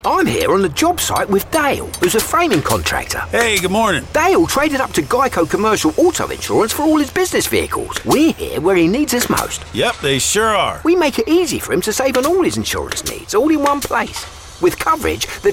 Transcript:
I'm here on the job site with Dale, who's a framing contractor. Hey, good morning. Dale traded up to Geico Commercial Auto Insurance for all his business vehicles. We're here where he needs us most. Yep, they sure are. We make it easy for him to save on all his insurance needs, all in one place. With coverage that